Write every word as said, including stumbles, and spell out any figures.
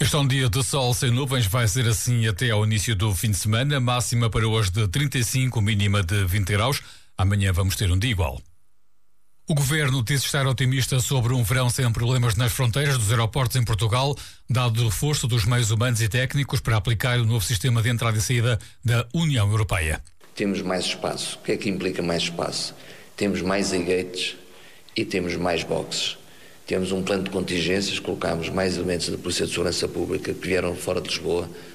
Este é um dia de sol sem nuvens, vai ser assim até ao início do fim de semana, máxima para hoje de trinta e cinco, mínima de vinte graus. Amanhã vamos ter um dia igual. O Governo diz estar otimista sobre um verão sem problemas nas fronteiras dos aeroportos em Portugal, dado o reforço dos meios humanos e técnicos para aplicar o novo sistema de entrada e saída da União Europeia. Temos mais espaço. O que é que implica mais espaço? Temos mais e-gates e temos mais boxes. Temos um plano de contingências, colocámos mais elementos da Polícia de Segurança Pública que vieram fora de Lisboa